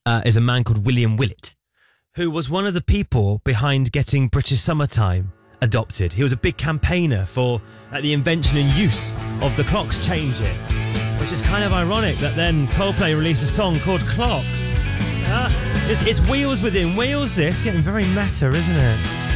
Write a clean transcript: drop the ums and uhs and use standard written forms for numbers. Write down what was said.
is a man called William Willett, who was one of the people behind getting British Summertime adopted. He was a big campaigner for the invention and use of the clocks changing, which is kind of ironic that then Coldplay released a song called Clocks. It's wheels within wheels, this. Getting very meta, isn't it?